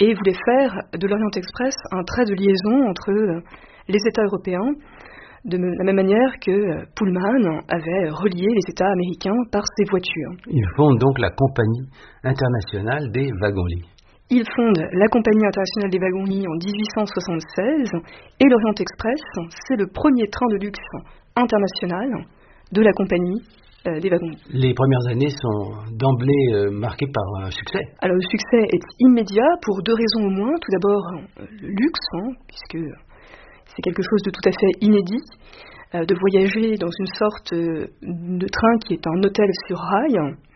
et voulait faire de l'Orient Express un trait de liaison entre les États européens, de la même manière que Pullman avait relié les États américains par ses voitures. Ils fondent donc la Compagnie internationale des wagons-lits. Ils fondent la Compagnie internationale des wagons-lits en 1876 et l'Orient Express, c'est le premier train de luxe international de la Compagnie des wagons-lits. Les premières années sont d'emblée marquées par un succès. Alors le succès est immédiat pour deux raisons au moins. Tout d'abord, le luxe, puisque c'est quelque chose de tout à fait inédit, de voyager dans une sorte de train qui est un hôtel sur rail.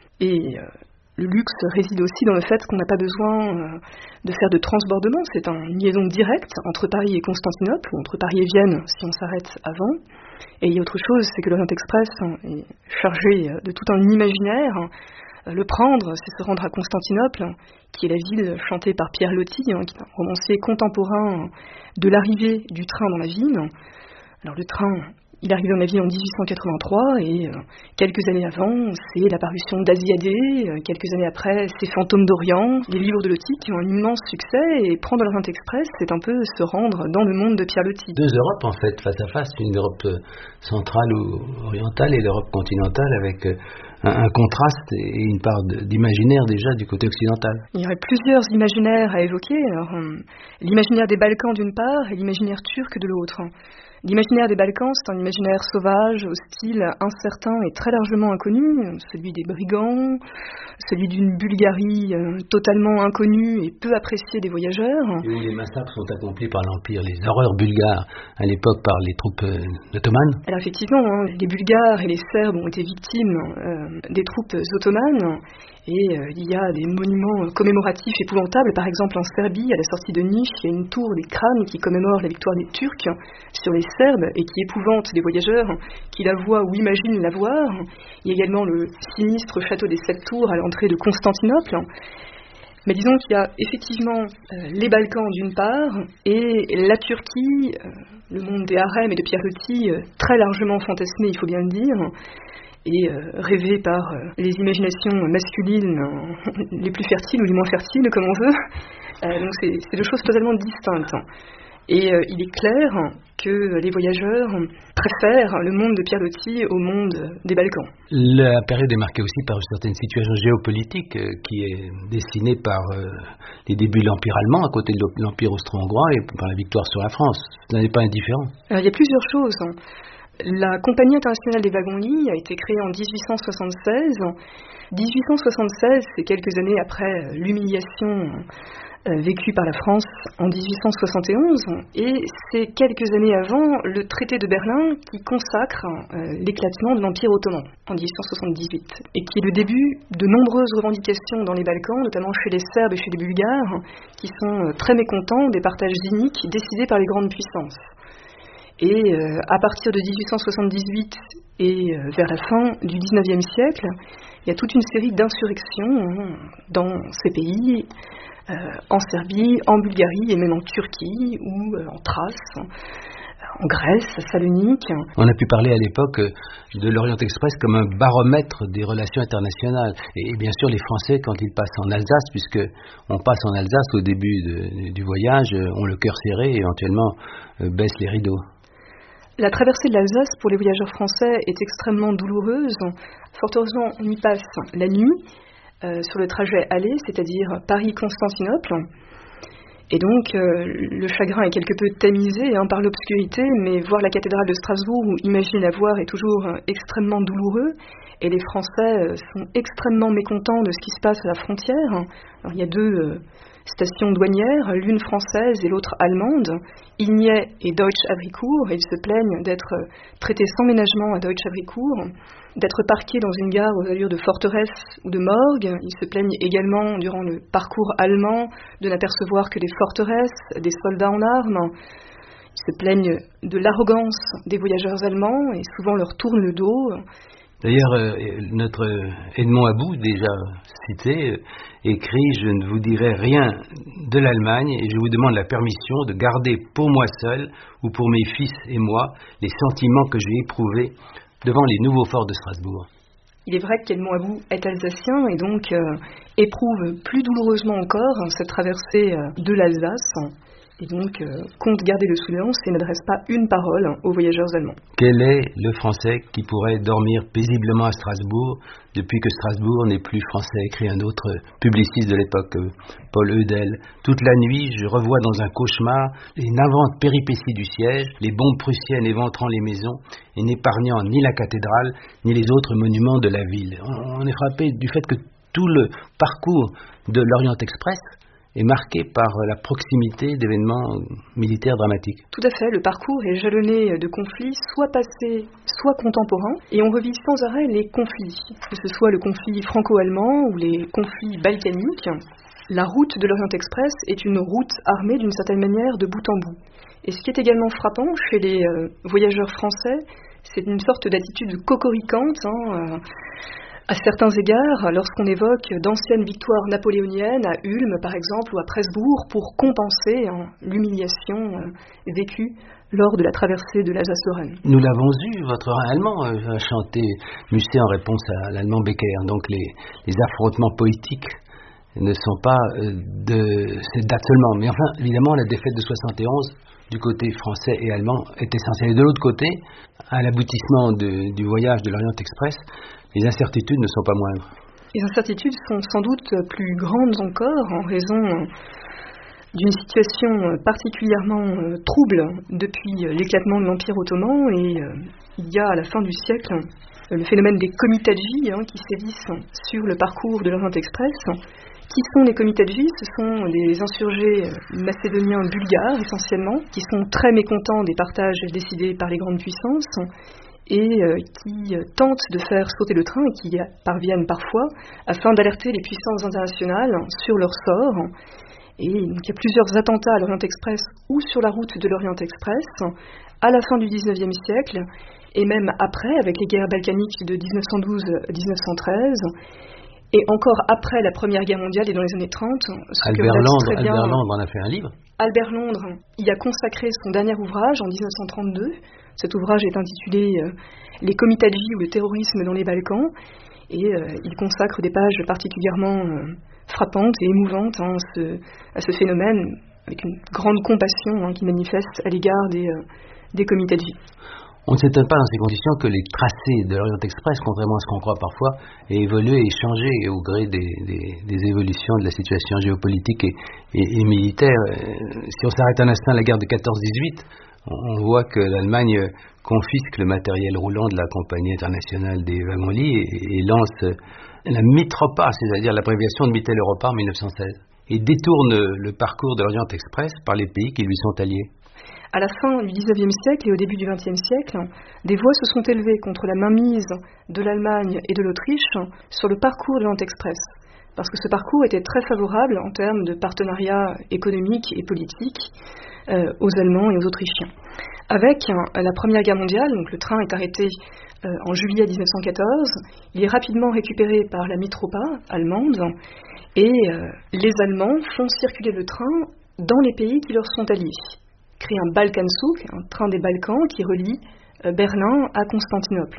Et le luxe réside aussi dans le fait qu'on n'a pas besoin de faire de transbordement. C'est une liaison directe entre Paris et Constantinople, ou entre Paris et Vienne si on s'arrête avant. Et il y a autre chose, c'est que l'Orient Express est chargé de tout un imaginaire. Le prendre, c'est se rendre à Constantinople, qui est la ville chantée par Pierre Loti, qui est un romancier contemporain de l'arrivée du train dans la ville. Alors le train, il arrive dans la ville en 1883 et quelques années avant, c'est l'apparition d'Asiadé, quelques années après, c'est Fantômes d'Orient, les livres de Loti qui ont un immense succès, et prendre l'Orient Express, c'est un peu se rendre dans le monde de Pierre Loti. Deux Europes en fait, face à face, une Europe centrale ou orientale et l'Europe continentale avec un contraste et une part d'imaginaire déjà du côté occidental. Il y aurait plusieurs imaginaires à évoquer. Alors, l'imaginaire des Balkans d'une part et l'imaginaire turc de l'autre. L'imaginaire des Balkans, c'est un imaginaire sauvage, hostile, incertain et très largement inconnu, celui des brigands, celui d'une Bulgarie totalement inconnue et peu appréciée des voyageurs. Et où les massacres sont accomplis par l'Empire, les horreurs bulgares à l'époque par les troupes ottomanes. Alors effectivement, les Bulgares et les Serbes ont été victimes des troupes ottomanes. Et il y a des monuments commémoratifs épouvantables. Par exemple, en Serbie, à la sortie de Niš, il y a une tour des crânes qui commémore la victoire des Turcs sur les Serbes et qui épouvante les voyageurs qui la voient ou imaginent la voir. Il y a également le sinistre château des Sept Tours à l'entrée de Constantinople. Mais disons qu'il y a effectivement les Balkans d'une part et la Turquie, le monde des harems et de Pierre Loti, très largement fantasmé, il faut bien le dire, et rêvé par les imaginations masculines les plus fertiles ou les moins fertiles, comme on veut. Donc c'est deux choses totalement distinctes. Et il est clair que les voyageurs préfèrent le monde de Pierre Loti au monde des Balkans. La période est marquée aussi par une certaine situation géopolitique qui est dessinée par les débuts de l'Empire allemand à côté de l'Empire austro-hongrois et par la victoire sur la France. Ça n'est pas indifférent. Alors, il y a plusieurs choses. La Compagnie internationale des wagons-lits a été créée en 1876. 1876, c'est quelques années après l'humiliation vécue par la France en 1871, et c'est quelques années avant le traité de Berlin qui consacre l'éclatement de l'Empire ottoman en 1878, et qui est le début de nombreuses revendications dans les Balkans, notamment chez les Serbes et chez les Bulgares, qui sont très mécontents des partages iniques décidés par les grandes puissances. Et à partir de 1878 et vers la fin du XIXe siècle, il y a toute une série d'insurrections dans ces pays, en Serbie, en Bulgarie et même en Turquie ou en Thrace, en Grèce, à Salonique. On a pu parler à l'époque de l'Orient Express comme un baromètre des relations internationales. Et bien sûr, les Français, quand ils passent en Alsace, puisque on passe en Alsace au début du voyage, ont le cœur serré et éventuellement baissent les rideaux. La traversée de l'Alsace pour les voyageurs français est extrêmement douloureuse. Fort heureusement, on y passe la nuit sur le trajet aller, c'est-à-dire Paris-Constantinople. Et donc, le chagrin est quelque peu tamisé par l'obscurité, mais voir la cathédrale de Strasbourg ou imaginer la voir est toujours extrêmement douloureux. Et les Français sont extrêmement mécontents de ce qui se passe à la frontière. Alors, il y a deux stations douanières, l'une française et l'autre allemande, Ignet et Deutsch-Havricourt, et ils se plaignent d'être traités sans ménagement à Deutsch-Havricourt, d'être parqués dans une gare aux allures de forteresse ou de morgue. Ils se plaignent également, durant le parcours allemand, de n'apercevoir que des forteresses, des soldats en armes. Ils se plaignent de l'arrogance des voyageurs allemands et souvent leur tournent le dos. D'ailleurs, notre Edmond About, déjà cité, écrit « Je ne vous dirai rien de l'Allemagne et je vous demande la permission de garder pour moi seul ou pour mes fils et moi les sentiments que j'ai éprouvés devant les nouveaux forts de Strasbourg ». Il est vrai qu'Edmond About est alsacien et donc éprouve plus douloureusement encore cette traversée de l'Alsace, et donc compte garder le silence et n'adresse pas une parole aux voyageurs allemands. Quel est le Français qui pourrait dormir paisiblement à Strasbourg depuis que Strasbourg n'est plus français, écrit un autre publiciste de l'époque, Paul Eudel. Toute la nuit, je revois dans un cauchemar les navantes péripéties du siège, les bombes prussiennes éventrant les maisons et n'épargnant ni la cathédrale ni les autres monuments de la ville. On est frappé du fait que tout le parcours de l'Orient Express est marqué par la proximité d'événements militaires dramatiques. Tout à fait, le parcours est jalonné de conflits, soit passés, soit contemporains, et on revit sans arrêt les conflits, que ce soit le conflit franco-allemand ou les conflits balkaniques. La route de l'Orient Express est une route armée d'une certaine manière de bout en bout. Et ce qui est également frappant chez les voyageurs français, c'est une sorte d'attitude cocoriquante, à certains égards, lorsqu'on évoque d'anciennes victoires napoléoniennes à Ulm, par exemple, ou à Presbourg, pour compenser l'humiliation vécue lors de la traversée de l'Alsace-Lorraine. Nous l'avons eu, votre Rhin allemand a chanté Musset en réponse à l'allemand Becker. Donc les affrontements poétiques ne sont pas de cette date seulement. Mais enfin, évidemment, la défaite de 71 du côté français et allemand est essentielle. Et de l'autre côté, à l'aboutissement du voyage de l'Orient Express, les incertitudes ne sont pas moindres. Les incertitudes sont sans doute plus grandes encore en raison d'une situation particulièrement trouble depuis l'éclatement de l'Empire ottoman, et il y a à la fin du siècle le phénomène des comitadji qui sévissent sur le parcours de l'Orient Express. Qui sont les comitadji? Ce sont les insurgés macédoniens bulgares essentiellement, qui sont très mécontents des partages décidés par les grandes puissances et qui tentent de faire sauter le train et qui parviennent parfois afin d'alerter les puissances internationales sur leur sort. Et donc, il y a plusieurs attentats à l'Orient Express ou sur la route de l'Orient Express à la fin du XIXe siècle et même après, avec les guerres balkaniques de 1912-1913 et encore après la Première Guerre mondiale et dans les années 30. Albert Londres en a fait un livre. Albert Londres y a consacré son dernier ouvrage en 1932. Cet ouvrage est intitulé « Les comitadji ou le terrorisme dans les Balkans » et il consacre des pages particulièrement frappantes et émouvantes à ce phénomène, avec une grande compassion qui manifeste à l'égard des comitadji. On ne s'étonne pas dans ces conditions que les tracés de l'Orient Express, contrairement à ce qu'on croit parfois, aient évolué et changé au gré des évolutions de la situation géopolitique et militaire. Si on s'arrête un instant à la guerre de 14-18, on voit que l'Allemagne confisque le matériel roulant de la Compagnie internationale des wagons-lits et lance la Mitropa, c'est-à-dire l'abréviation de Mitteleuropa en 1916, et détourne le parcours de l'Orient Express par les pays qui lui sont alliés. À la fin du XIXe siècle et au début du XXe siècle, des voix se sont élevées contre la mainmise de l'Allemagne et de l'Autriche sur le parcours de l'Orient Express, parce que ce parcours était très favorable en termes de partenariat économique et politique aux Allemands et aux Autrichiens. Avec la Première Guerre mondiale, donc le train est arrêté en juillet 1914, il est rapidement récupéré par la Mitropa allemande et les Allemands font circuler le train dans les pays qui leur sont alliés. Créent un Balkanzug, un train des Balkans qui relie Berlin à Constantinople.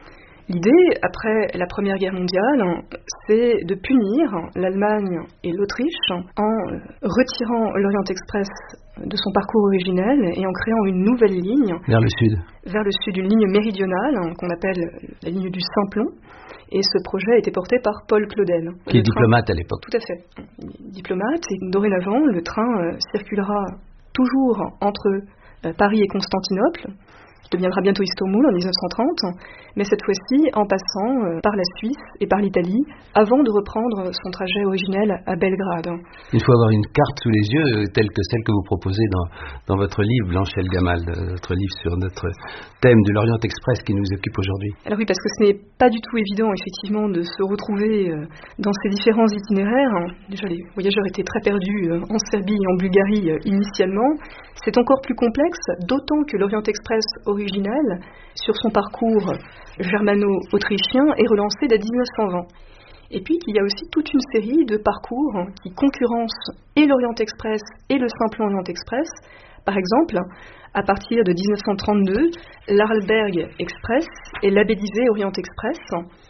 L'idée, après la Première Guerre mondiale, c'est de punir l'Allemagne et l'Autriche en retirant l'Orient Express de son parcours originel et en créant une nouvelle ligne vers le sud. Vers le sud, une ligne méridionale qu'on appelle la ligne du Simplon. Et ce projet a été porté par Paul Claudel. Qui est diplomate à l'époque. Tout à fait. Diplomate, et dorénavant, le train circulera toujours entre Paris et Constantinople, qui deviendra bientôt Istanbul en 1930, mais cette fois-ci en passant par la Suisse et par l'Italie, avant de reprendre son trajet originel à Belgrade. Il faut avoir une carte sous les yeux, telle que celle que vous proposez dans votre livre, Blanche Elgamal, votre livre sur notre thème de l'Orient Express qui nous occupe aujourd'hui. Alors oui, parce que ce n'est pas du tout évident, effectivement, de se retrouver dans ces différents itinéraires. Déjà, les voyageurs étaient très perdus en Serbie et en Bulgarie initialement. C'est encore plus complexe, d'autant que l'Orient Express originel, sur son parcours germano-autrichien, est relancé dès 1920. Et puis, il y a aussi toute une série de parcours qui concurrencent et l'Orient Express et le Simplon Orient Express. Par exemple, à partir de 1932, l'Arlberg Express et l'Abélisé Orient Express.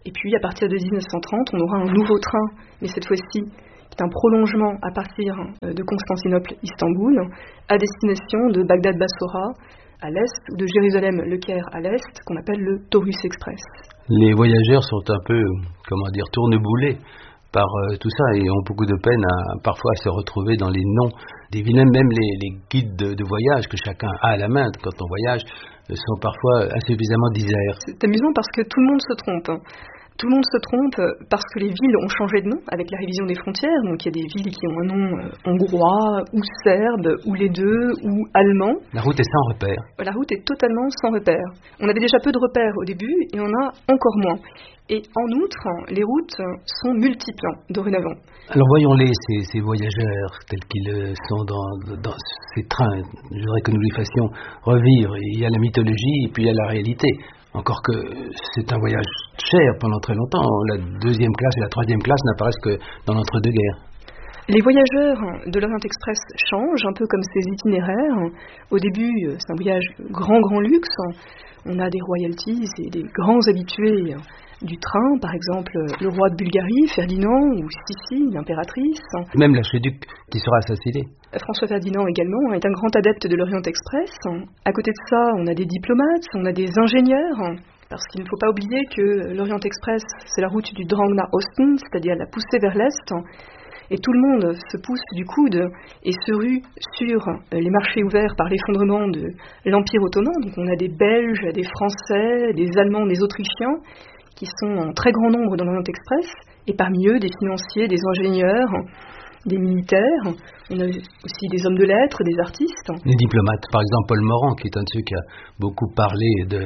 Et puis à partir de 1930, on aura un nouveau train, mais cette fois-ci qui est un prolongement à partir de Constantinople-Istanbul à destination de Bagdad-Bassora à l'est ou de Jérusalem-Le Caire à l'est, qu'on appelle le Taurus Express. Les voyageurs sont un peu, tourneboulés par tout ça et ont beaucoup de peine parfois à se retrouver dans les noms des villes. Même les guides de voyage que chacun a à la main quand on voyage sont parfois insuffisamment diserts. C'est amusant parce que tout le monde se trompe. Tout le monde se trompe parce que les villes ont changé de nom avec la révision des frontières. Donc il y a des villes qui ont un nom hongrois, ou serbe, ou les deux, ou allemand. La route est sans repère. La route est totalement sans repère. On avait déjà peu de repères au début et on a encore moins. Et en outre, les routes sont multiples dorénavant. Alors voyons-les, ces voyageurs tels qu'ils sont dans ces trains. Je voudrais que nous les fassions revivre. Il y a la mythologie et puis il y a la réalité. Encore que c'est un voyage cher pendant très longtemps. La deuxième classe et la troisième classe n'apparaissent que dans l'entre-deux-guerres. Les voyageurs de l'Orient Express changent, un peu comme ces itinéraires. Au début, c'est un voyage grand luxe. On a des royalties et des grands habitués du train, par exemple le roi de Bulgarie, Ferdinand, ou Sissi, l'impératrice. Même l'archiduc qui sera assassiné. François Ferdinand également est un grand adepte de l'Orient Express. À côté de ça, on a des diplomates, on a des ingénieurs, parce qu'il ne faut pas oublier que l'Orient Express, c'est la route du Drang nach Osten, c'est-à-dire la poussée vers l'Est, et tout le monde se pousse du coude et se rue sur les marchés ouverts par l'effondrement de l'Empire ottoman. Donc on a des Belges, des Français, des Allemands, des Autrichiens, qui sont en très grand nombre dans l'Orient Express, et parmi eux des financiers, des ingénieurs, des militaires, on a aussi des hommes de lettres, des artistes. Les diplomates, par exemple Paul Morand, qui est un de ceux qui a beaucoup parlé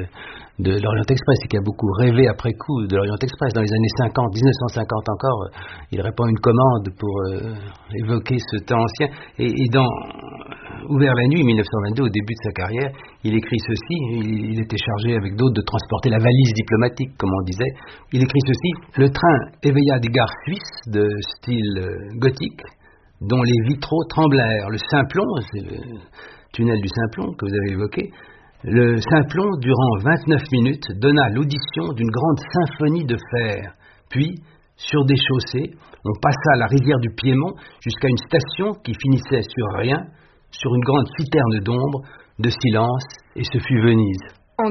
de l'Orient Express et qui a beaucoup rêvé après coup de l'Orient Express. Dans les années 50, 1950 encore, il répond une commande pour évoquer ce temps ancien. Et dans Ouvert la nuit, 1922, au début de sa carrière, il écrit ceci, il était chargé avec d'autres de transporter la valise diplomatique, comme on disait. Il écrit ceci: le train éveilla des gares suisses de style gothique, dont les vitraux tremblèrent. Le Simplon, c'est le tunnel du Simplon que vous avez évoqué. Le Simplon, durant 29 minutes, donna l'audition d'une grande symphonie de fer. Puis, sur des chaussées, on passa la rivière du Piémont jusqu'à une station qui finissait sur rien, sur une grande citerne d'ombre, de silence, et ce fut Venise. En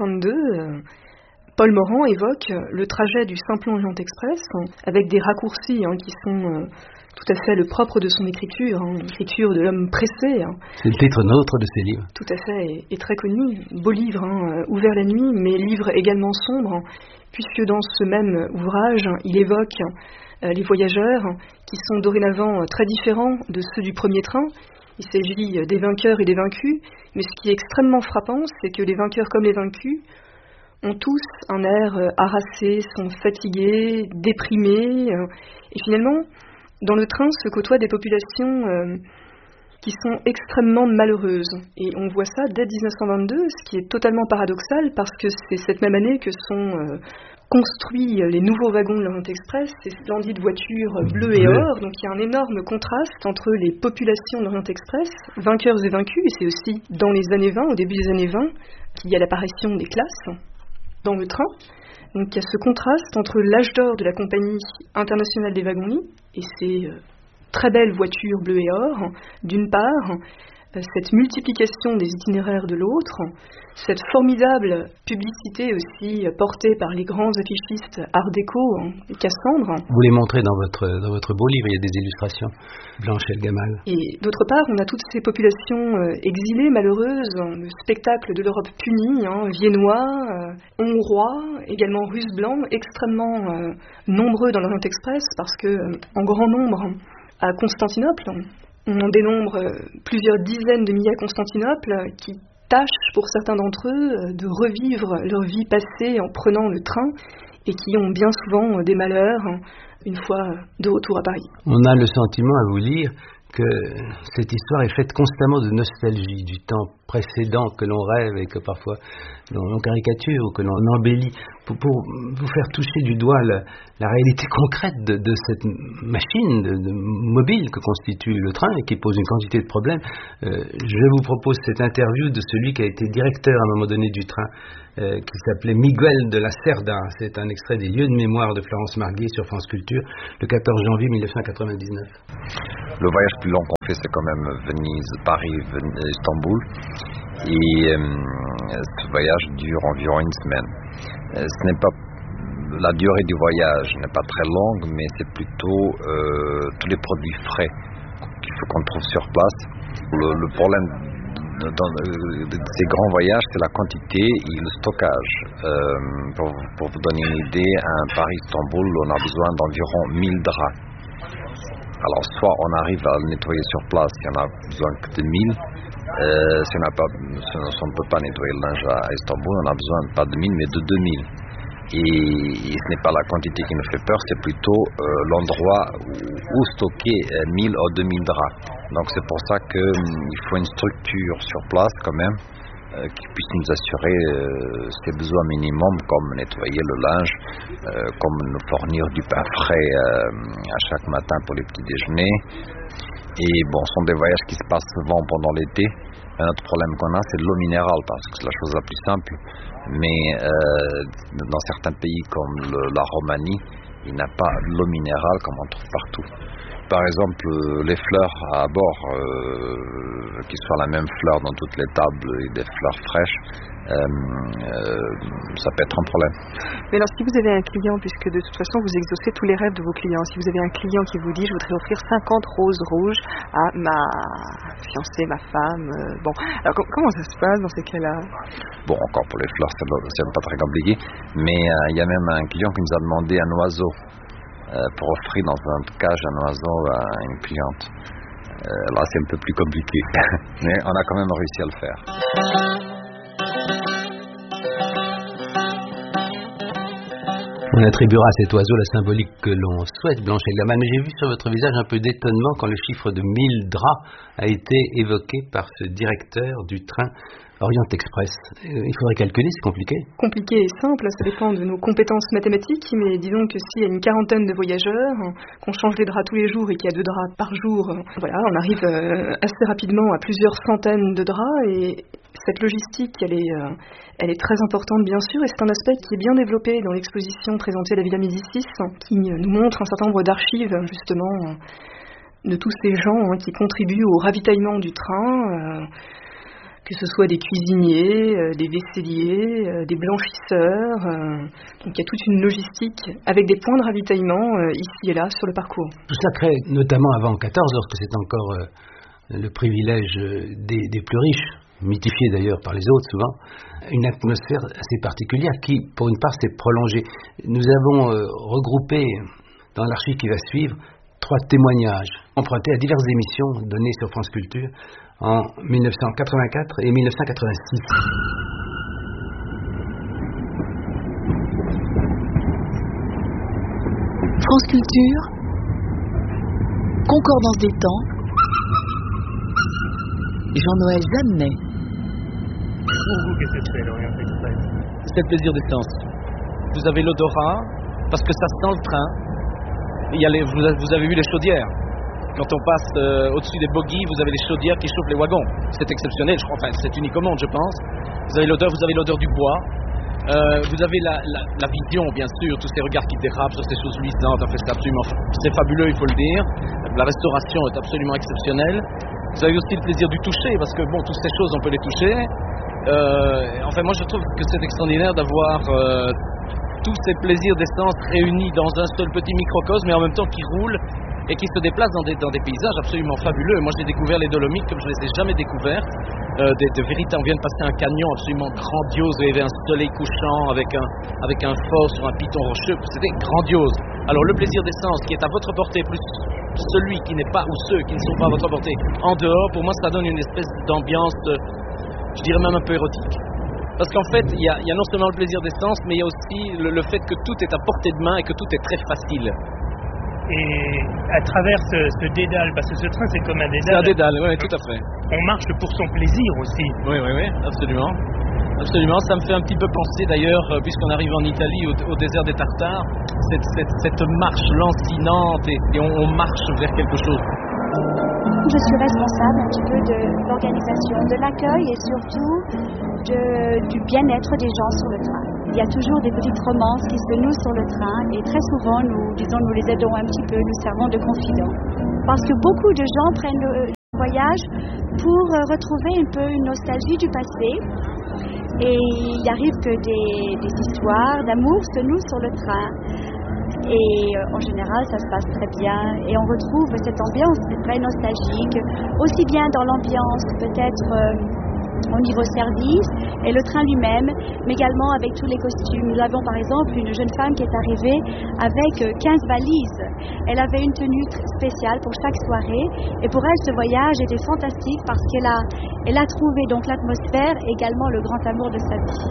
1922, Paul Morand évoque le trajet du Simplon-Orient Express avec des raccourcis qui sont tout à fait le propre de son écriture, l'écriture de l'homme pressé. C'est le titre nôtre de ses livres. Tout à fait, et très connu. Beau livre, Ouvert la nuit, mais livre également sombre, puisque dans ce même ouvrage, il évoque les voyageurs qui sont dorénavant très différents de ceux du premier train. Il s'agit des vainqueurs et des vaincus, mais ce qui est extrêmement frappant, c'est que les vainqueurs comme les vaincus ont tous un air harassé, sont fatigués, déprimés, et finalement, dans le train se côtoient des populations qui sont extrêmement malheureuses. Et on voit ça dès 1922, ce qui est totalement paradoxal, parce que c'est cette même année que sont construits les nouveaux wagons de l'Orient Express, ces splendides voitures bleues et or. Donc il y a un énorme contraste entre les populations de l'Orient Express, vainqueurs et vaincus, et c'est aussi dans les années 20, au début des années 20, qu'il y a l'apparition des classes dans le train. Donc il y a ce contraste entre l'âge d'or de la Compagnie internationale des wagons-lits et ces très belles voitures bleues et or, d'une part, cette multiplication des itinéraires de l'autre, cette formidable publicité aussi portée par les grands affichistes art déco, Cassandre. Vous les montrez dans votre beau livre, il y a des illustrations, Blanche El Gamal. Et d'autre part, on a toutes ces populations exilées, malheureuses, le spectacle de l'Europe punie, viennois, hongrois, également russes blancs, extrêmement nombreux dans l'Orient Express, parce que en grand nombre à Constantinople, on dénombre plusieurs dizaines de milliers à Constantinople qui tâchent pour certains d'entre eux de revivre leur vie passée en prenant le train et qui ont bien souvent des malheurs une fois de retour à Paris. On a le sentiment à vous lire que cette histoire est faite constamment de nostalgie du temps précédent que l'on rêve et que parfois l'on caricature ou que l'on embellit, pour vous faire toucher du doigt la réalité concrète de cette machine mobile que constitue le train et qui pose une quantité de problèmes. Je vous propose cette interview de celui qui a été directeur à un moment donné du train, qui s'appelait Miguel de la Cerda. C'est un extrait des lieux de mémoire de Florence Marguier sur France Culture, le 14 janvier 1999. Le voyage plus long qu'on fait, c'est quand même Venise, Paris, Istanbul. Et ce voyage dure environ une semaine. Ce n'est pas la durée du voyage n'est pas très longue, mais c'est plutôt tous les produits frais qu'on trouve sur place. Le problème de ces grands voyages, c'est la quantité et le stockage. Pour vous donner une idée, à Paris-Istanbul, on a besoin d'environ 1000 draps. Alors, soit on arrive à le nettoyer sur place, il n'y en a besoin que de 1000. Si on ne peut pas nettoyer le linge à Istanbul, on a besoin pas de 1000, mais de 2000. Et ce n'est pas la quantité qui nous fait peur, c'est plutôt l'endroit où stocker 1000 ou 2000 draps. Donc c'est pour ça qu'il faut une structure sur place quand même qui puisse nous assurer ces besoins minimums comme nettoyer le linge, comme nous fournir du pain frais à chaque matin pour les petits déjeuners. Et bon, ce sont des voyages qui se passent souvent pendant l'été. Un autre problème qu'on a, c'est de l'eau minérale, parce que c'est la chose la plus simple. Mais dans certains pays comme la Roumanie, il n'y a pas de l'eau minérale comme on trouve partout. Par exemple, les fleurs à bord, qui soient la même fleur dans toutes les tables et des fleurs fraîches, ça peut être un problème. Mais alors, si vous avez un client, puisque de toute façon vous exaucez tous les rêves de vos clients, si vous avez un client qui vous dit je voudrais offrir 50 roses rouges à ma fiancée, ma femme, bon, alors comment ça se passe dans ces cas-là? Bon, encore pour les fleurs, c'est pas très compliqué, mais il y a même un client qui nous a demandé un oiseau pour offrir dans un cage un oiseau à une cliente. Là, c'est un peu plus compliqué, mais on a quand même réussi à le faire. On attribuera à cet oiseau la symbolique que l'on souhaite, Blanche Eggermann. Mais j'ai vu sur votre visage un peu d'étonnement quand le chiffre de 1000 draps a été évoqué par ce directeur du train Orient Express. Il faudrait calculer, c'est compliqué. Compliqué et simple, ça dépend de nos compétences mathématiques, mais disons que s'il y a une quarantaine de voyageurs, qu'on change les draps tous les jours et qu'il y a 2 draps par jour, voilà, on arrive assez rapidement à plusieurs centaines de draps, et cette logistique, elle est très importante bien sûr, et c'est un aspect qui est bien développé dans l'exposition présentée à la Villa Médicis, qui nous montre un certain nombre d'archives justement de tous ces gens qui contribuent au ravitaillement du train, que ce soit des cuisiniers, des vaisseliers, des blanchisseurs. Donc il y a toute une logistique avec des points de ravitaillement ici et là sur le parcours. Tout ça crée, notamment avant 14 heures, que c'est encore le privilège des plus riches, mythifié d'ailleurs par les autres souvent, une atmosphère assez particulière qui, pour une part, s'est prolongée. Nous avons regroupé dans l'archive qui va suivre 3 témoignages empruntés à diverses émissions données sur France Culture en 1984 et 1986. France Culture, Concordance des temps, Jean-Noël Jeannet. Pour vous, qu'est-ce que c'est l'Orient Express? C'est le plaisir d'essence. Vous avez l'odorat, parce que ça sent le train. Vous avez vu les chaudières. Quand on passe au-dessus des bogies, vous avez les chaudières qui chauffent les wagons. C'est exceptionnel, je crois. Enfin, c'est unique au monde, je pense. Vous avez l'odeur du bois. Vous avez la vision, bien sûr, tous ces regards qui dérapent sur ces choses luisantes. En fait, c'est fabuleux, il faut le dire. La restauration est absolument exceptionnelle. Vous avez aussi le plaisir du toucher, parce que bon, toutes ces choses, on peut les toucher. Enfin, moi, je trouve que c'est extraordinaire d'avoir tous ces plaisirs d'essence réunis dans un seul petit microcosme, mais en même temps qui roulent et qui se déplacent dans des paysages absolument fabuleux. Moi, j'ai découvert les Dolomites comme je ne les ai jamais découvertes. On vient de passer un canyon absolument grandiose où il y avait un soleil couchant avec un fort sur un piton rocheux. C'était grandiose. Alors, le plaisir d'essence qui est à votre portée, plus celui qui n'est pas, ou ceux qui ne sont pas à votre portée, en dehors, pour moi, ça donne une espèce d'ambiance, je dirais même un peu érotique. Parce qu'en fait, il y a non seulement le plaisir d'essence, mais il y a aussi le fait que tout est à portée de main et que tout est très facile. Et à travers ce dédale, parce que ce train c'est comme un dédale. C'est un dédale, oui, tout à fait. On marche pour son plaisir aussi. Oui, absolument. Absolument, ça me fait un petit peu penser d'ailleurs, puisqu'on arrive en Italie, au désert des Tartares, cette marche lancinante et on marche vers quelque chose. Je suis responsable un petit peu de l'organisation, de l'accueil et surtout du bien-être des gens sur le train. Il y a toujours des petites romances qui se nouent sur le train et très souvent, nous les aidons un petit peu, nous servons de confidents. Parce que beaucoup de gens prennent le voyage pour retrouver un peu une nostalgie du passé. Et il arrive que des histoires d'amour se nouent sur le train. Et en général, ça se passe très bien. Et on retrouve cette ambiance très nostalgique, aussi bien dans l'ambiance peut-être au niveau service et le train lui-même, mais également avec tous les costumes. Nous avons par exemple une jeune femme qui est arrivée avec 15 valises. Elle avait une tenue spéciale pour chaque soirée et pour elle ce voyage était fantastique parce qu'elle a trouvé donc l'atmosphère et également le grand amour de sa vie.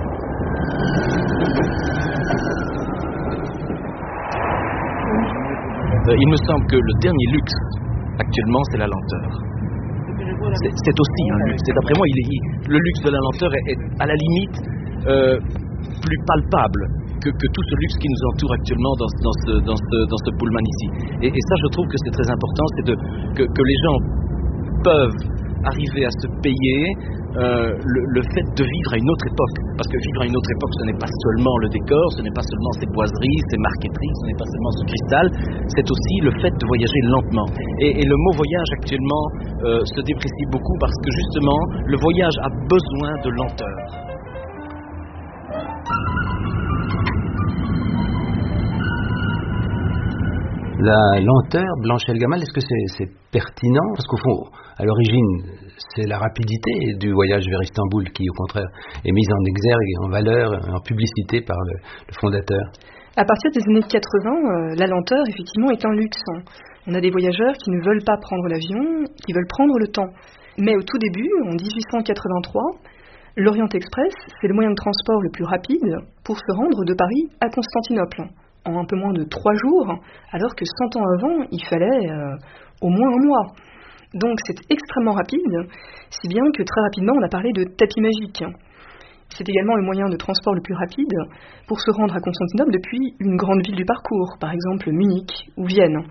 Il me semble que le dernier luxe actuellement c'est la lenteur. C'est aussi un luxe. Et d'après moi, le luxe de la lenteur est à la limite plus palpable que tout ce luxe qui nous entoure actuellement dans ce pullman ici. Et ça, je trouve que c'est très important, c'est que les gens peuvent arriver à se payer le fait de vivre à une autre époque. Parce que vivre à une autre époque, ce n'est pas seulement le décor, ce n'est pas seulement ces boiseries, ces marqueteries, ce n'est pas seulement ce cristal, c'est aussi le fait de voyager lentement. Et le mot voyage actuellement se déprécie beaucoup parce que justement, le voyage a besoin de lenteur. La lenteur, Blanchel Gamal, est-ce que c'est pertinent? Parce qu'au fond, à l'origine, c'est la rapidité du voyage vers Istanbul qui, au contraire, est mise en exergue, en valeur, en publicité par le fondateur. À partir des années 80, la lenteur, effectivement, est un luxe. On a des voyageurs qui ne veulent pas prendre l'avion, qui veulent prendre le temps. Mais au tout début, en 1883, l'Orient Express, c'est le moyen de transport le plus rapide pour se rendre de Paris à Constantinople, en un peu moins de 3 jours, alors que 100 ans avant, il fallait au moins un mois. Donc c'est extrêmement rapide, si bien que très rapidement on a parlé de tapis magique. C'est également le moyen de transport le plus rapide pour se rendre à Constantinople depuis une grande ville du parcours, par exemple Munich ou Vienne.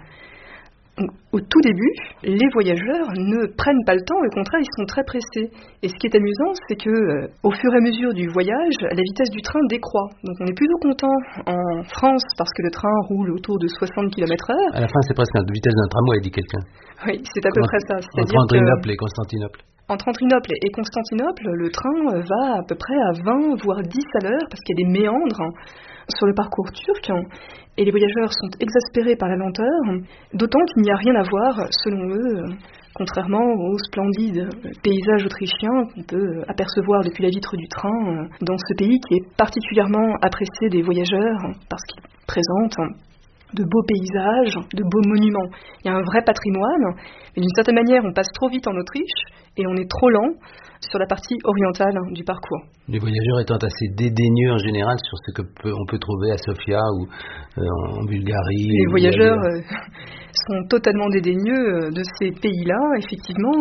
Au tout début, les voyageurs ne prennent pas le temps, au contraire, ils sont très pressés. Et ce qui est amusant, c'est que, au fur et à mesure du voyage, la vitesse du train décroît. Donc on est plutôt content en France parce que le train roule autour de 60 km/h. À la fin, c'est presque la vitesse d'un tramway, dit quelqu'un. Oui, c'est à peu près ça. Entre Andrinople et Constantinople. Entre Andrinople et Constantinople, le train va à peu près à 20, voire 10 à l'heure, parce qu'il y a des méandres sur le parcours turc, et les voyageurs sont exaspérés par la lenteur, d'autant qu'il n'y a rien à voir, selon eux, contrairement aux splendides paysages autrichiens qu'on peut apercevoir depuis la vitre du train, dans ce pays qui est particulièrement apprécié des voyageurs, parce qu'il présente de beaux paysages, de beaux monuments. Il y a un vrai patrimoine, mais d'une certaine manière, on passe trop vite en Autriche, et on est trop lent sur la partie orientale du parcours. Les voyageurs étant assez dédaigneux en général sur ce qu'on peut trouver à Sofia ou en Bulgarie. Les voyageurs sont totalement dédaigneux de ces pays-là. Effectivement,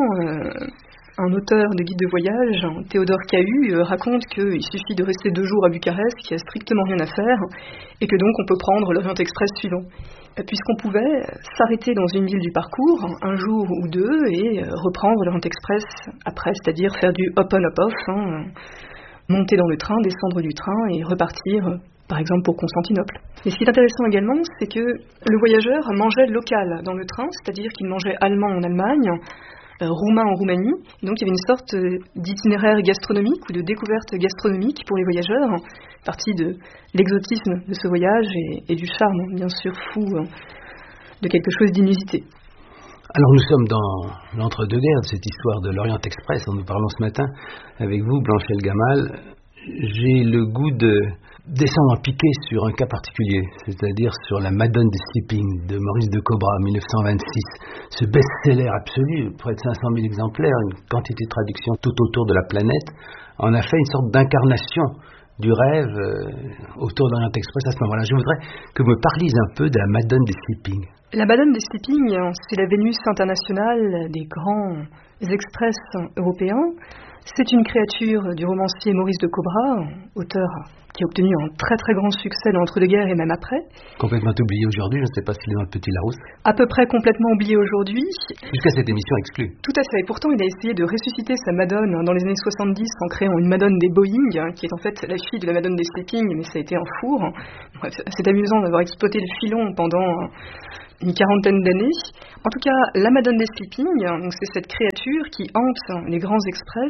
un auteur de guide de voyage, Théodore Cahu, raconte qu'il suffit de rester 2 jours à Bucarest, qu'il n'y a strictement rien à faire, et que donc on peut prendre l'Orient Express suivant. Puisqu'on pouvait s'arrêter dans une ville du parcours, un jour ou 2, et reprendre l'Orient Express après, c'est-à-dire faire du hop-on, monter dans le train, descendre du train et repartir, par exemple pour Constantinople. Et ce qui est intéressant également, c'est que le voyageur mangeait local dans le train, c'est-à-dire qu'il mangeait allemand en Allemagne, roumain en Roumanie. Et donc il y avait une sorte d'itinéraire gastronomique ou de découverte gastronomique pour les voyageurs, partie de l'exotisme de ce voyage et du charme, bien sûr, fou de quelque chose d'inusité. Alors nous sommes dans l'entre-deux-guerres de cette histoire de l'Orient Express dont nous parlons ce matin avec vous, Blanchel Gamal. J'ai le goût de descendre en piqué sur un cas particulier, c'est-à-dire sur la Madone des Sleeping de Maurice de Cobra, 1926. Ce best-seller absolu, près de 500 000 exemplaires, une quantité de traductions tout autour de la planète, en a fait une sorte d'incarnation du rêve autour d'Orient Express à ce moment-là. Je voudrais que vous me parliez un peu de la Madone des Sleeping. La Madone des Sleeping, c'est la Vénus internationale des grands express européens. C'est une créature du romancier Maurice de Cobra, auteur qui a obtenu un très très grand succès dans l'entre-deux-guerres et même après. Complètement oublié aujourd'hui, je ne sais pas s'il est dans le Petit Larousse. À peu près complètement oublié aujourd'hui. Jusqu'à cette émission exclue. Tout à fait. Et pourtant, il a essayé de ressusciter sa Madone dans les années 70 en créant une Madone des Boeing, qui est en fait la fille de la Madone des Sleeping, mais ça a été un four. Bref, c'est amusant d'avoir exploité le filon pendant une quarantaine d'années. En tout cas, la Madone des Sleeping, donc c'est cette créature qui hante les grands express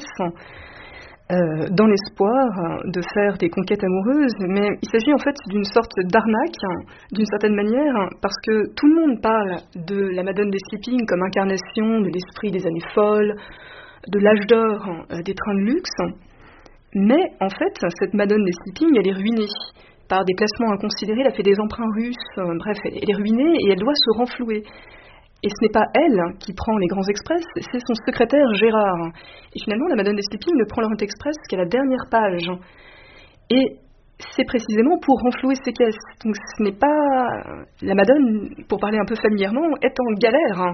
dans l'espoir de faire des conquêtes amoureuses, mais il s'agit en fait d'une sorte d'arnaque, d'une certaine manière, parce que tout le monde parle de la Madone des Sleeping comme incarnation de l'esprit des années folles, de l'âge d'or des trains de luxe, mais en fait, cette Madone des Sleeping, elle est ruinée par des placements inconsidérés, elle a fait des emprunts russes, bref, elle est ruinée et elle doit se renflouer. Et ce n'est pas elle qui prend les grands express, c'est son secrétaire Gérard. Et finalement, la Madone des Sleeping ne prend l'Orient Express qu'à la dernière page. Et c'est précisément pour renflouer ses caisses. Donc ce n'est pas... La Madone, pour parler un peu familièrement, est en galère.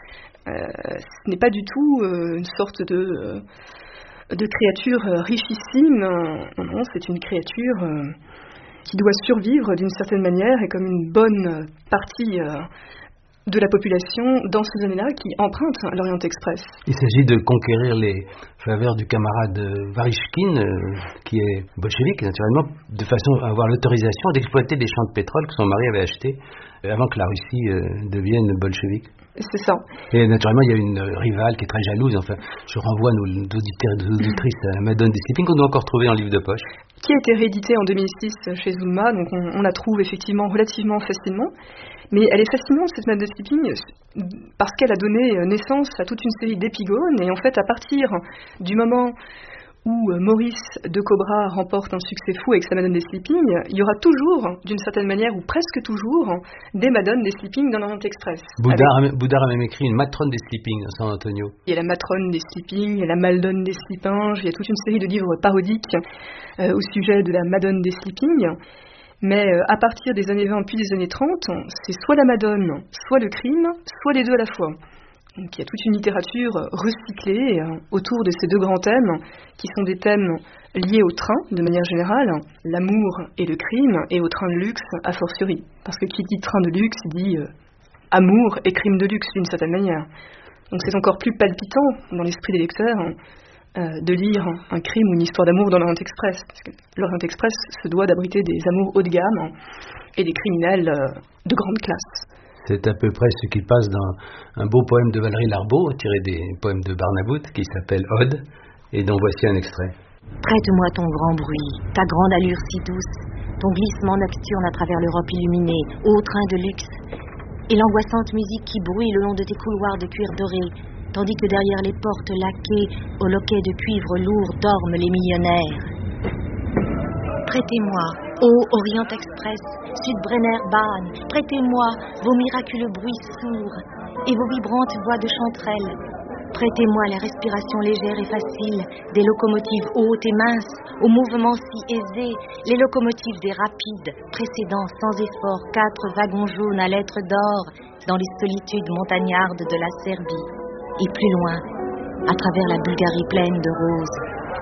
Ce n'est pas du tout une sorte de créature richissime. Non, c'est une créature qui doit survivre d'une certaine manière et comme une bonne partie de la population dans ces années-là qui empruntent l'Orient Express. Il s'agit de conquérir les faveurs du camarade Varishkin, qui est bolchevique, naturellement, de façon à avoir l'autorisation d'exploiter des champs de pétrole que son mari avait achetés avant que la Russie devienne bolchevique. C'est ça. Et naturellement, il y a une rivale qui est très jalouse. Enfin, je renvoie nos auditeurs et nos auditrices à la Madone des Sleeping, qu'on doit encore trouver en livre de poche. Qui a été réédité en 2006 chez Zulma, donc on la trouve effectivement relativement facilement. Mais elle est fascinante, cette Madone des Sleeping, parce qu'elle a donné naissance à toute une série d'épigones, et en fait, à partir du moment où Maurice de Cobra remporte un succès fou avec sa Madone des Sleeping, il y aura toujours, d'une certaine manière, ou presque toujours, des Madones des Sleeping dans l'Orient Express. Boudard a même écrit une matrone des Sleeping à San Antonio. Il y a la matrone des Sleeping, il y a la Maldonne des Sleepinges, il y a toute une série de livres parodiques au sujet de la Madone des Sleeping. Mais à partir des années 20 puis des années 30, c'est soit la Madone, soit le crime, soit les deux à la fois. Donc il y a toute une littérature recyclée autour de ces deux grands thèmes, qui sont des thèmes liés au train, de manière générale, l'amour et le crime, et au train de luxe, a fortiori. Parce que qui dit train de luxe, dit amour et crime de luxe, d'une certaine manière. Donc c'est encore plus palpitant dans l'esprit des lecteurs de lire un crime ou une histoire d'amour dans l'Orient Express, parce que l'Orient Express se doit d'abriter des amours haut de gamme et des criminels de grande classe. C'est à peu près ce qui passe dans un beau poème de Valérie Larbaud, tiré des poèmes de Barnabout, qui s'appelle Ode, et dont voici un extrait. Prête-moi ton grand bruit, ta grande allure si douce, ton glissement nocturne à travers l'Europe illuminée, ô train de luxe, et l'angoissante musique qui bruit le long de tes couloirs de cuir doré, tandis que derrière les portes laquées, aux loquets de cuivre lourd, dorment les millionnaires. Prêtez-moi, ô Orient Express, Sud-Brenner Bahn, prêtez-moi vos miraculeux bruits sourds et vos vibrantes voix de chanterelles. Prêtez-moi la respiration légère et facile des locomotives hautes et minces, aux mouvements si aisés, les locomotives des rapides, précédant sans effort 4 wagons jaunes à lettres d'or dans les solitudes montagnardes de la Serbie. Et plus loin, à travers la Bulgarie pleine de roses.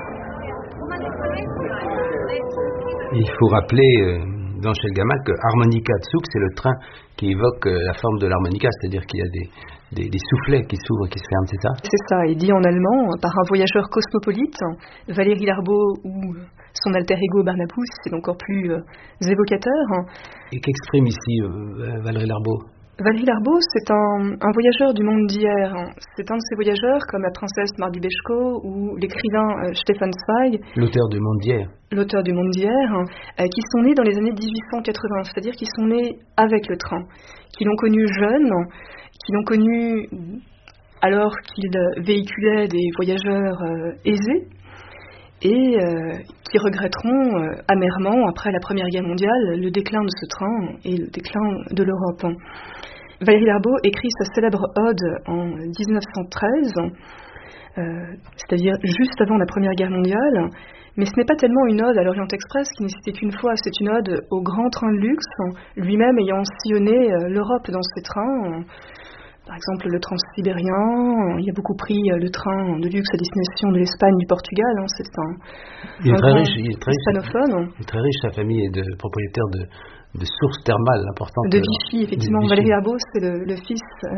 Il faut rappeler dans Shelgama que Harmonica Tsuk, c'est le train qui évoque la forme de l'harmonica, c'est-à-dire qu'il y a des soufflets qui s'ouvrent et qui se ferment, c'est ça? C'est ça, et dit en allemand par un voyageur cosmopolite, Valérie Larbaud ou son alter ego Barnabous, c'est encore plus évocateur. Et qu'exprime ici Valérie Larbaud? Valérie Larbaud, c'est un voyageur du monde d'hier. C'est un de ces voyageurs comme la princesse Mardi Beshko ou l'écrivain Stefan Zweig. L'auteur du monde d'hier. L'auteur du monde d'hier, qui sont nés dans les années 1880, c'est-à-dire qui sont nés avec le train, qui l'ont connu jeune, qui l'ont connu alors qu'il véhiculait des voyageurs aisés, et qui regretteront amèrement, après la Première Guerre mondiale, le déclin de ce train et le déclin de l'Europe. Valérie Larbaud écrit sa célèbre ode en 1913, c'est-à-dire juste avant la Première Guerre mondiale. Mais ce n'est pas tellement une ode à l'Orient Express qui n'existait qu'une fois, c'est une ode au grand train de luxe, lui-même ayant sillonné l'Europe dans ses trains. Par exemple, le Transsibérien, il a beaucoup pris le train de luxe à destination de l'Espagne, du Portugal. C'est il est très riche, hispanophone. Il est très riche, sa famille est propriétaire de sources thermales importantes. De Vichy, effectivement. Valéry Larbaud, c'est le fils.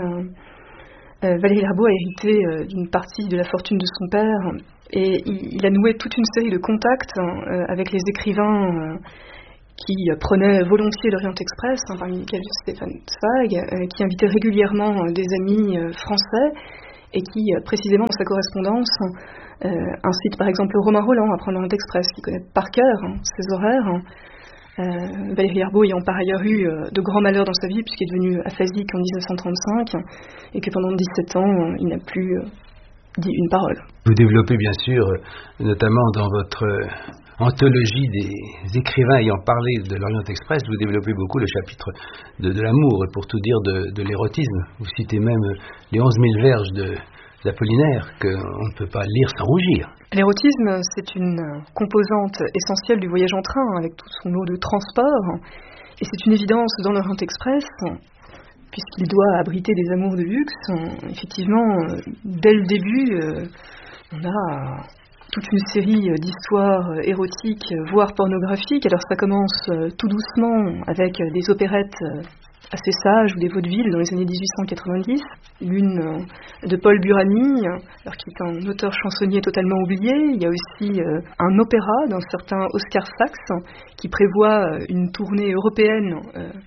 Valéry Larbaud a hérité d'une partie de la fortune de son père et il a noué toute une série de contacts avec les écrivains qui prenaient volontiers l'Orient Express, parmi lesquels Stéphane Zweig, qui invitait régulièrement des amis français et qui, précisément dans sa correspondance, incite par exemple Romain Rolland à prendre l'Orient Express, qui connaît par cœur ses horaires. Valéry Larbaud ayant par ailleurs eu de grands malheurs dans sa vie puisqu'il est devenu aphasique en 1935 et que pendant 17 ans il n'a plus dit une parole. Vous développez bien sûr, notamment dans votre anthologie des écrivains ayant parlé de l'Orient Express, vous développez beaucoup le chapitre de l'amour et pour tout dire de l'érotisme. Vous citez même les 11 000 verges d'Apollinaire qu'on ne peut pas lire sans rougir. L'érotisme, c'est une composante essentielle du voyage en train, avec tout son lot de transport. Et c'est une évidence dans l'Orient Express, puisqu'il doit abriter des amours de luxe. Effectivement, dès le début, on a toute une série d'histoires érotiques, voire pornographiques. Alors ça commence tout doucement avec des opérettes assez sages ou des vaudevilles dans les années 1890. L'une de Paul Burani, alors qui est un auteur chansonnier totalement oublié. Il y a aussi un opéra d'un certain Oscar Sachs qui prévoit une tournée européenne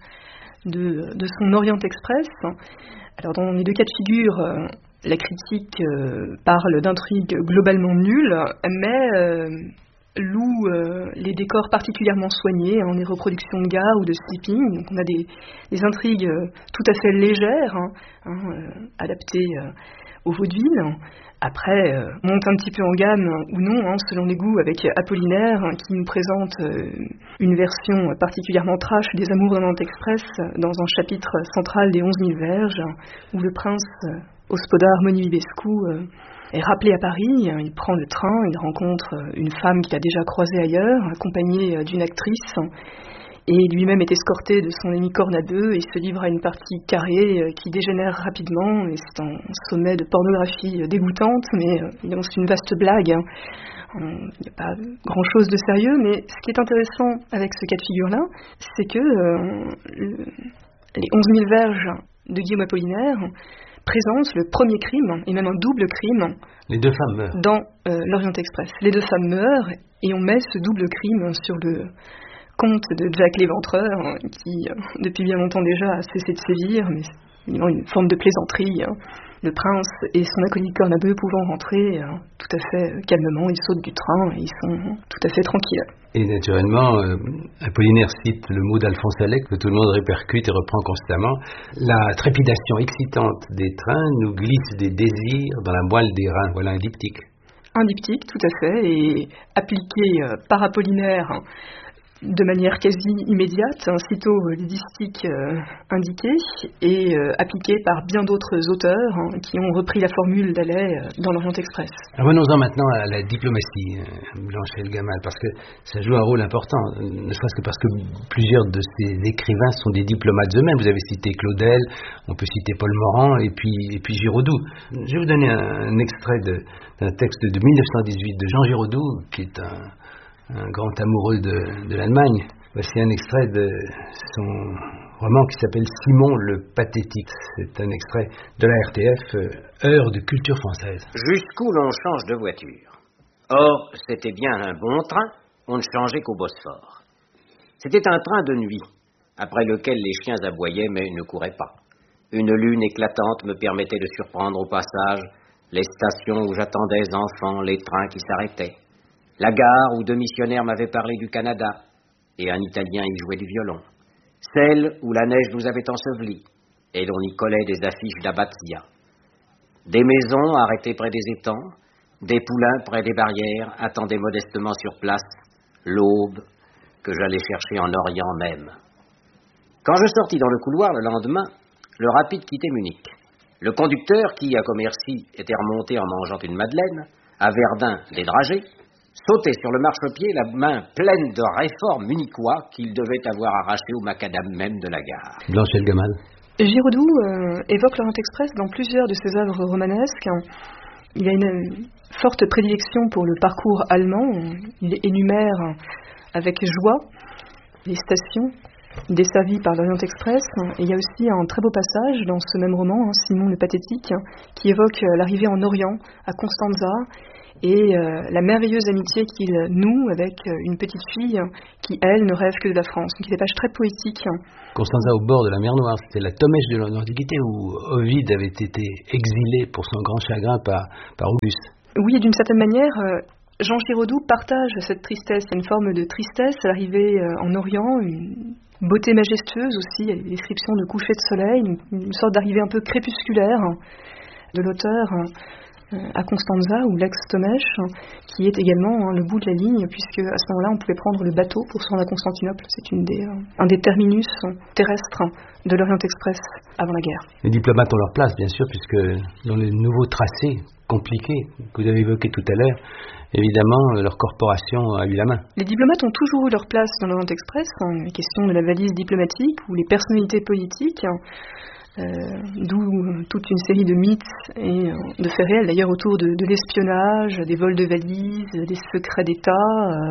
de son Orient Express. Alors dans les deux cas de figure, la critique parle d'intrigues globalement nulles, mais loue les décors particulièrement soignés, les reproductions de gares ou de sleeping. Donc on a des intrigues tout à fait légères, adaptées au vaudeville. Après, monte un petit peu en gamme ou non, selon les goûts, avec Apollinaire, qui nous présente une version particulièrement trash des Amours d'Orient Express dans un chapitre central des 11 000 verges, où le prince Hospodar Monivibescu est rappelé à Paris. Il prend le train, il rencontre une femme qu'il a déjà croisée ailleurs, accompagnée d'une actrice, et lui-même est escorté de son ami Cornabeu et se livre à une partie carrée qui dégénère rapidement, et c'est un sommet de pornographie dégoûtante, mais c'est une vaste blague. Il n'y a pas grand-chose de sérieux, mais ce qui est intéressant avec ce cas de figure-là, c'est que les 11 000 verges de Guillaume Apollinaire présentent le premier crime, et même un double crime, les deux femmes meurent dans l'Orient Express. Les deux femmes meurent, et on met ce double crime sur le conte de Jack l'Éventreur, qui, depuis bien longtemps déjà, a cessé de sévir, mais c'est une forme de plaisanterie. Le prince et son acolyte Cornabeu pouvant rentrer tout à fait calmement, ils sautent du train et ils sont tout à fait tranquilles. Et naturellement, Apollinaire cite le mot d'Alphonse Allais que tout le monde répercute et reprend constamment. La trépidation excitante des trains nous glisse des désirs dans la moelle des reins. Voilà un diptyque. Un diptyque, tout à fait, et appliqué par Apollinaire de manière quasi immédiate, sitôt les distiques indiqués, et appliqué par bien d'autres auteurs qui ont repris la formule d'Allais dans l'Orient Express. Revenons-en maintenant à la diplomatie, Blanche Elgamal, parce que ça joue un rôle important, ne serait-ce que parce que plusieurs de ces écrivains sont des diplomates eux-mêmes. Vous avez cité Claudel, on peut citer Paul Morand, et puis Giraudoux. Je vais vous donner un extrait d'un texte de 1918 de Jean Giraudoux, qui est un grand amoureux de l'Allemagne. Voici un extrait de son roman qui s'appelle Simon le Pathétique. C'est un extrait de la RTF, Heure de culture française. Jusqu'où l'on change de voiture. Or, c'était bien un bon train, on ne changeait qu'au Bosphore. C'était un train de nuit, après lequel les chiens aboyaient mais ne couraient pas. Une lune éclatante me permettait de surprendre au passage les stations où j'attendais enfant les trains qui s'arrêtaient. La gare où deux missionnaires m'avaient parlé du Canada, et un Italien y jouait du violon. Celle où la neige nous avait ensevelis, et l'on y collait des affiches d'Abbazia. Des maisons arrêtées près des étangs, des poulains près des barrières attendaient modestement sur place l'aube que j'allais chercher en Orient même. Quand je sortis dans le couloir le lendemain, le rapide quittait Munich. Le conducteur, qui à Commercy était remonté en mangeant une madeleine, à Verdun des dragées, sautait sur le marchepied, la main pleine de réformes munichois qu'il devait avoir arrachées au macadam même de la gare. Blanche Elgamal. Giraudoux évoque l'Orient Express dans plusieurs de ses œuvres romanesques. Il a une forte prédilection pour le parcours allemand. Il énumère avec joie les stations desservies par l'Orient Express. Et il y a aussi un très beau passage dans ce même roman, Simon le Pathétique, qui évoque l'arrivée en Orient, à Constanza, et la merveilleuse amitié qu'il noue avec une petite fille qui, elle, ne rêve que de la France. Donc il y a des pages très poétiques. Constanza au bord de la mer Noire, c'était la Tomèche de l'Antiquité où Ovide avait été exilé pour son grand chagrin par Auguste. Oui, et d'une certaine manière, Jean Giraudoux partage cette tristesse. Il y a une forme de tristesse à l'arrivée en Orient, une beauté majestueuse aussi, il y a des descriptions de coucher de soleil, une sorte d'arrivée un peu crépusculaire de l'auteur à Constanza ou l'ex-Tomèche, qui est également le bout de la ligne, puisque à ce moment-là, on pouvait prendre le bateau pour se rendre à Constantinople. C'est un des terminus terrestres de l'Orient Express avant la guerre. Les diplomates ont leur place, bien sûr, puisque dans les nouveaux tracés compliqués que vous avez évoqués tout à l'heure, évidemment, leur corporation a eu la main. Les diplomates ont toujours eu leur place dans l'Orient Express, la question de la valise diplomatique ou les personnalités politiques, d'où toute une série de mythes et de faits réels, d'ailleurs, autour de l'espionnage, des vols de valises, des secrets d'État.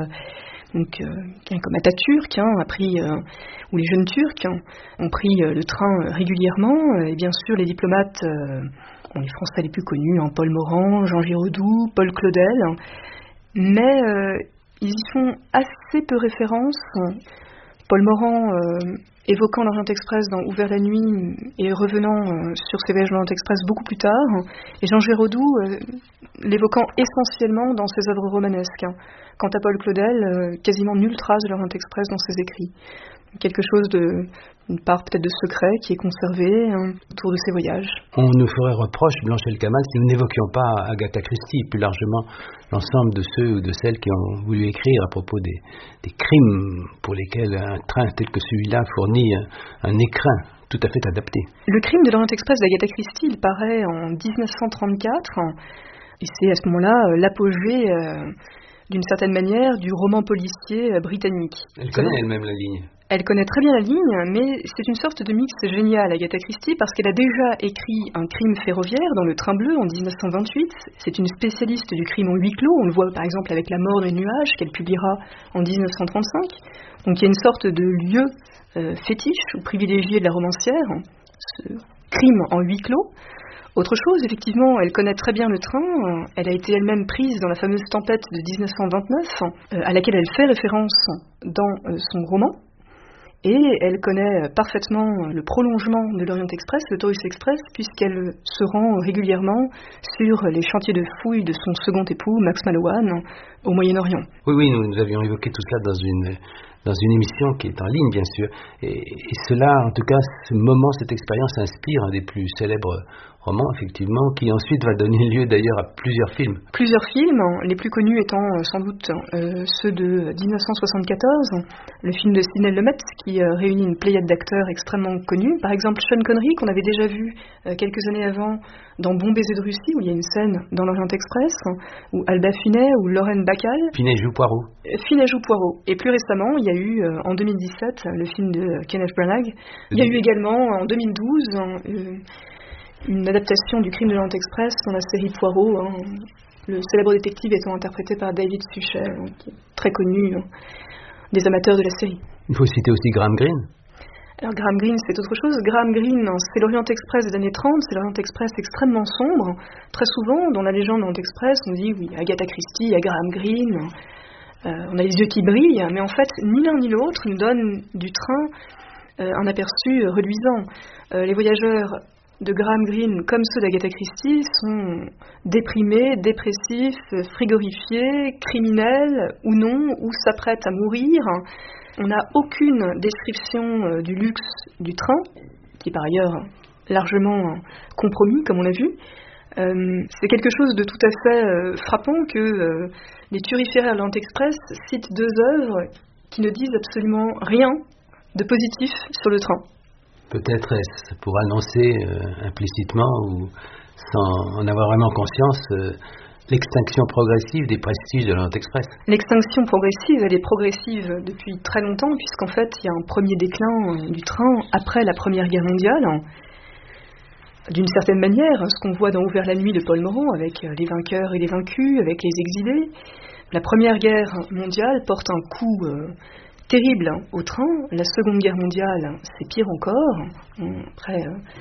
Comme Atatürk a pris, ou les jeunes Turcs ont pris le train régulièrement, et bien sûr les diplomates, les Français les plus connus, Paul Morand, Jean Giraudoux, Paul Claudel, mais ils y font assez peu référence. Paul Morand évoquant l'Orient Express dans Ouvert la nuit et revenant sur ses voyages de l'Orient Express beaucoup plus tard, et Jean Giraudoux l'évoquant essentiellement dans ses œuvres romanesques. Quant à Paul Claudel, quasiment nulle trace de l'Orient Express dans ses écrits. Quelque chose une part peut-être de secret qui est conservée autour de ses voyages. On nous ferait reproche, Blanche Elgamal, si nous n'évoquions pas Agatha Christie, plus largement l'ensemble de ceux ou de celles qui ont voulu écrire à propos des crimes pour lesquels un train tel que celui-là fournit un écrin tout à fait adapté. Le crime de l'Orient Express d'Agatha Christie, il paraît en 1934, et c'est à ce moment-là l'apogée d'une certaine manière du roman policier britannique. Elle connaît elle-même la ligne. Elle connaît très bien la ligne, mais c'est une sorte de mix génial, Agatha Christie, parce qu'elle a déjà écrit un crime ferroviaire dans Le Train Bleu en 1928. C'est une spécialiste du crime en huis clos. On le voit par exemple avec La Mort des nuages qu'elle publiera en 1935. Donc il y a une sorte de lieu fétiche ou privilégié de la romancière, ce crime en huis clos. Autre chose, effectivement, elle connaît très bien le train. Elle a été elle-même prise dans la fameuse tempête de 1929, à laquelle elle fait référence dans son roman. Et elle connaît parfaitement le prolongement de l'Orient Express, le Taurus Express, puisqu'elle se rend régulièrement sur les chantiers de fouilles de son second époux, Max Mallowan, au Moyen-Orient. Oui, nous avions évoqué tout cela dans une émission qui est en ligne, bien sûr. Et cela, en tout cas, ce moment, cette expérience inspire un des plus célèbres romans, effectivement, qui ensuite va donner lieu d'ailleurs à plusieurs films. Plusieurs films, les plus connus étant sans doute ceux de 1974, le film de Sidney Lumet qui réunit une pléiade d'acteurs extrêmement connus. Par exemple, Sean Connery, qu'on avait déjà vu quelques années avant dans Bon baiser de Russie, où il y a une scène dans l'Orient Express, ou Alba Finney ou Lorraine Bacall. Finney joue Poirot. Finney joue Poirot. Et plus récemment, il y a eu en 2017 le film de Kenneth Branagh. Il y a eu également en 2012 une adaptation du crime de l'Orient Express dans la série Poirot, le célèbre détective étant interprété par David Suchet, qui est très connu des amateurs de la série. Il faut citer aussi Graham Greene. Alors Graham Greene, c'est autre chose. Graham Greene, c'est l'Orient Express des années 30, c'est l'Orient Express extrêmement sombre. Très souvent, dans la légende de l'Orient Express, on dit, oui, Agatha Christie, il y a Graham Greene, on a les yeux qui brillent, mais en fait, ni l'un ni l'autre nous donne du train un aperçu reluisant. Les voyageurs de Graham Greene, comme ceux d'Agatha Christie, sont déprimés, dépressifs, frigorifiés, criminels ou non, ou s'apprêtent à mourir. On n'a aucune description du luxe du train, qui est par ailleurs largement compromis, comme on l'a vu. C'est quelque chose de tout à fait frappant que les turiféraires de l'Orient Express citent deux œuvres qui ne disent absolument rien de positif sur le train. Peut-être est-ce pour annoncer implicitement ou sans en avoir vraiment conscience l'extinction progressive des prestiges de l'Orient Express. L'extinction progressive, elle est progressive depuis très longtemps, puisqu'en fait, il y a un premier déclin du train après la Première Guerre mondiale. D'une certaine manière, ce qu'on voit dans Ouvert la nuit de Paul Morand, avec les vainqueurs et les vaincus, avec les exilés, la Première Guerre mondiale porte un coup terrible au train. La Seconde Guerre mondiale, c'est pire encore. Après